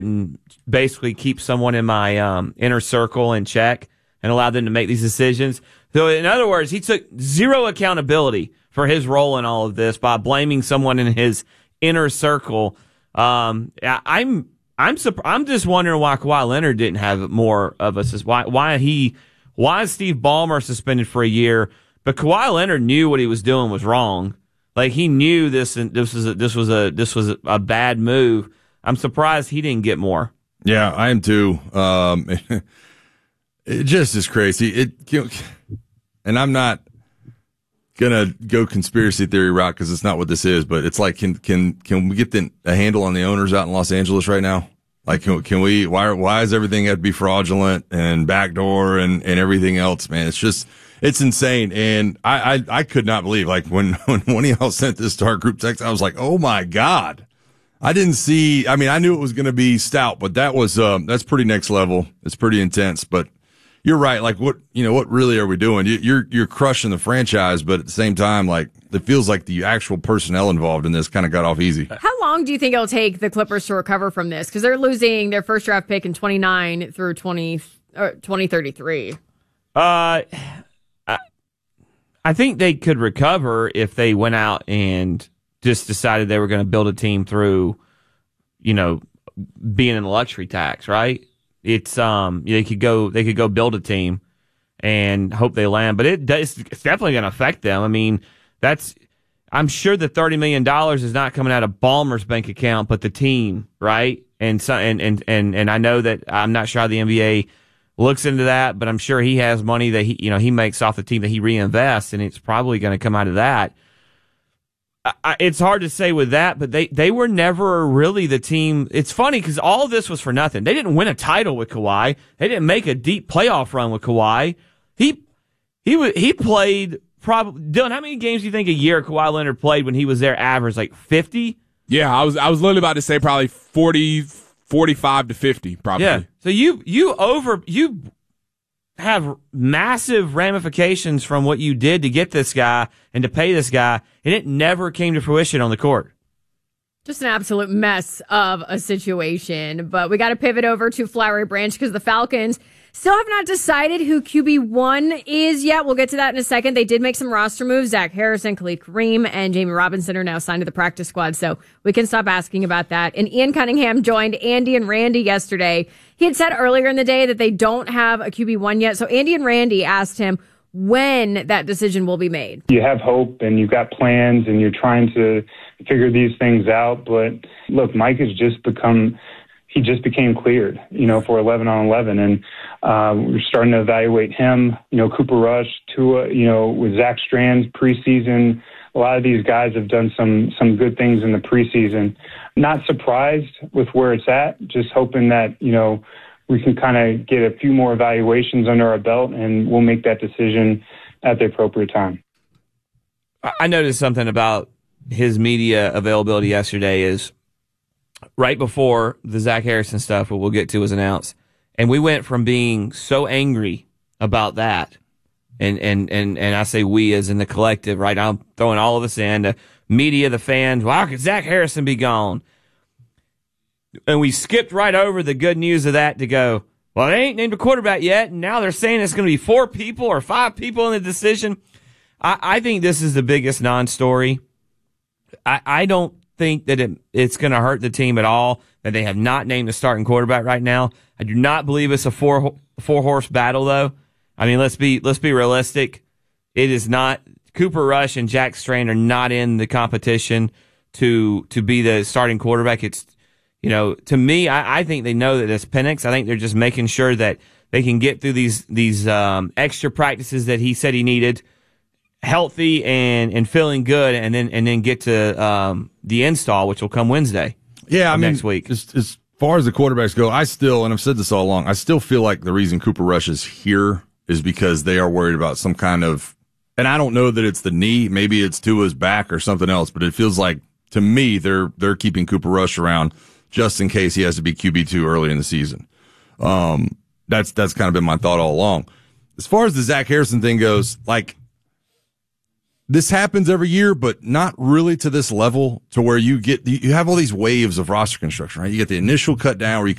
and basically keep someone in my inner circle in check and allow them to make these decisions. So in other words, he took zero accountability for his role in all of this by blaming someone in his inner circle. I'm just wondering why Kawhi Leonard didn't have more of us. Why is Steve Ballmer suspended for a year? But Kawhi Leonard knew what he was doing was wrong. Like, he knew this was a bad move. I'm surprised he didn't get more. Yeah, I am too. It just is crazy. And I'm not gonna go conspiracy theory route because it's not what this is. But it's like, can we get a handle on the owners out in Los Angeles right now? Like, can we? Why does everything have to be fraudulent and backdoor and everything else? Man, it's insane. And I could not believe, like, when one of y'all sent this to our group text, I was like, oh my God. I didn't see. I mean, I knew it was going to be stout, but that's pretty next level. It's pretty intense. But you're right. Like, what really are we doing? You're crushing the franchise, but at the same time, like, it feels like the actual personnel involved in this kind of got off easy. How long do you think it'll take the Clippers to recover from this? Because they're losing their first draft pick in 29 through 2033. I think they could recover if they went out and just decided they were going to build a team through, being in the luxury tax, right? It's they could go build a team and hope they land, but it's definitely going to affect them. I mean, I'm sure the $30 million is not coming out of Ballmer's bank account, but the team, right? And so and I know that I'm not sure how the NBA looks into that, but I'm sure he has money that he makes off the team that he reinvests, and it's probably going to come out of that. It's hard to say with that, but they were never really the team. It's funny because all of this was for nothing. They didn't win a title with Kawhi. They didn't make a deep playoff run with Kawhi. He played probably. Dylan, how many games do you think a year Kawhi Leonard played when he was there? Average like 50. Yeah, I was literally about to say probably 40, 45 to 50, probably. Yeah. So you have massive ramifications from what you did to get this guy and to pay this guy, and it never came to fruition on the court. Just an absolute mess of a situation. But we got to pivot over to Flowery Branch because the Falcons still have not decided who QB1 is yet. We'll get to that in a second. They did make some roster moves. Zach Harrison, Khalid Kareem, and Jamie Robinson are now signed to the practice squad, so we can stop asking about that. And Ian Cunningham joined Andy and Randy yesterday. He had said earlier in the day that they don't have a QB1 yet, so Andy and Randy asked him when that decision will be made. You have hope and you've got plans and you're trying to figure these things out, but look, Mike has just became cleared, for 11 on 11, and we're starting to evaluate him, Cooper Rush, Tua, with Zach Strand's preseason. A lot of these guys have done some good things in the preseason. Not surprised with where it's at, just hoping that, we can kind of get a few more evaluations under our belt, and we'll make that decision at the appropriate time. I noticed something about his media availability yesterday is right before the Zach Harrison stuff, what we'll get to, was announced. And we went from being so angry about that, and I say we as in the collective, right? I'm throwing all of us in, the media, the fans, why could Zach Harrison be gone? And we skipped right over the good news of that to go, well, they ain't named a quarterback yet, and now they're saying it's going to be 4 people or 5 people in the decision. I think this is the biggest non-story. I don't think that it's going to hurt the team at all that they have not named a starting quarterback right now. I do not believe it's a four-horse battle, though. I mean, let's be realistic. It is not. Cooper Rush and Jack Strand are not in the competition to be the starting quarterback. It's, to me, I think they know that it's Penix. I think they're just making sure that they can get through these extra practices that he said he needed, healthy and feeling good, and then get to the install, which will come Wednesday. Yeah, next week. As far as the quarterbacks go, I still, and I've said this all along, I still feel like the reason Cooper Rush is here is because they are worried about some kind of, and I don't know that it's the knee, maybe it's Tua's back or something else, but it feels like, to me, they're keeping Cooper Rush around just in case he has to be QB2 early in the season. That's kind of been my thought all along. As far as the Zach Harrison thing goes, like, this happens every year, but not really to this level to where you have all these waves of roster construction, right? You get the initial cut down where you